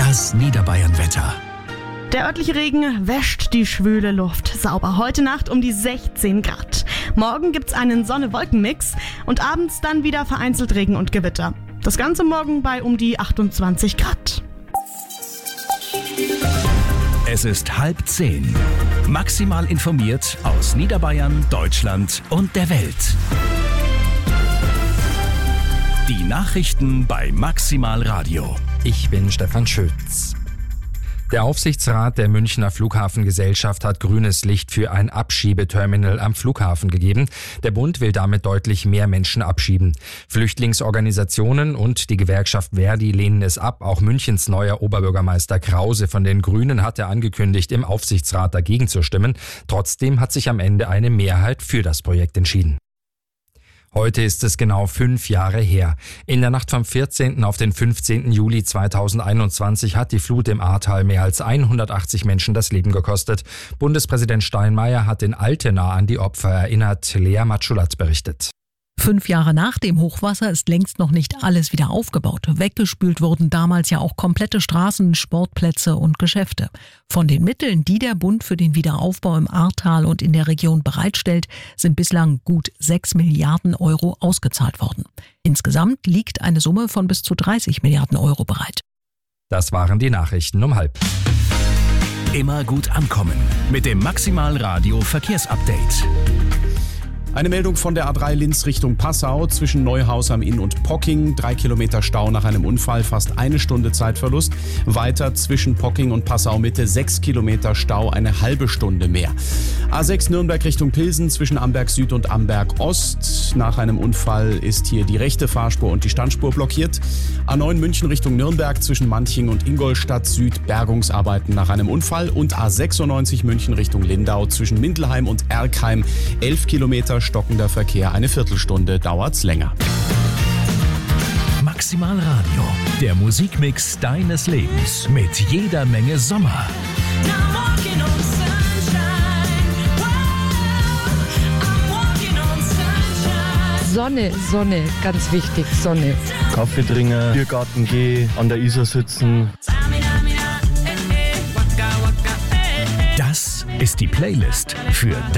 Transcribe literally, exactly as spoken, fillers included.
Das Niederbayern-Wetter. Der örtliche Regen wäscht die schwüle Luft sauber. Heute Nacht um die sechzehn Grad. Morgen gibt's einen Sonne-Wolken-Mix und abends dann wieder vereinzelt Regen und Gewitter. Das Ganze morgen bei um die achtundzwanzig Grad. Es ist halb zehn. Maximal informiert aus Niederbayern, Deutschland und der Welt. Die Nachrichten bei Maximal Radio. Ich bin Stefan Schütz. Der Aufsichtsrat der Münchner Flughafengesellschaft hat grünes Licht für ein Abschiebeterminal am Flughafen gegeben. Der Bund will damit deutlich mehr Menschen abschieben. Flüchtlingsorganisationen und die Gewerkschaft Verdi lehnen es ab. Auch Münchens neuer Oberbürgermeister Krause von den Grünen hatte angekündigt, im Aufsichtsrat dagegen zu stimmen. Trotzdem hat sich am Ende eine Mehrheit für das Projekt entschieden. Heute ist es genau fünf Jahre her. In der Nacht vom vierzehnten auf den fünfzehnten Juli zweitausendeinundzwanzig hat die Flut im Ahrtal mehr als hundertachtzig Menschen das Leben gekostet. Bundespräsident Steinmeier hat in Altena an die Opfer erinnert. Lea Matschulat berichtet. Fünf Jahre nach dem Hochwasser ist längst noch nicht alles wieder aufgebaut. Weggespült wurden damals ja auch komplette Straßen, Sportplätze und Geschäfte. Von den Mitteln, die der Bund für den Wiederaufbau im Ahrtal und in der Region bereitstellt, sind bislang gut sechs Milliarden Euro ausgezahlt worden. Insgesamt liegt eine Summe von bis zu dreißig Milliarden Euro bereit. Das waren die Nachrichten um halb. Immer gut ankommen mit dem Maximal Radio Verkehrsupdate. Eine Meldung von der A drei Linz Richtung Passau zwischen Neuhaus am Inn und Pocking. Drei Kilometer Stau nach einem Unfall, fast eine Stunde Zeitverlust. Weiter zwischen Pocking und Passau Mitte sechs Kilometer Stau, eine halbe Stunde mehr. A sechs Nürnberg Richtung Pilsen zwischen Amberg Süd und Amberg Ost. Nach einem Unfall ist hier die rechte Fahrspur und die Standspur blockiert. A neun München Richtung Nürnberg zwischen Manching und Ingolstadt Süd, Bergungsarbeiten nach einem Unfall. Und A sechsundneunzig München Richtung Lindau zwischen Mindelheim und Erkheim. elf Kilometer stockender Verkehr, eine Viertelstunde dauert's länger. Maximal Radio, der Musikmix deines Lebens mit jeder Menge Sommer. Sonne, Sonne, ganz wichtig, Sonne. Kaffee trinken, Biergarten gehen, an der Isar sitzen. Das ist die Playlist für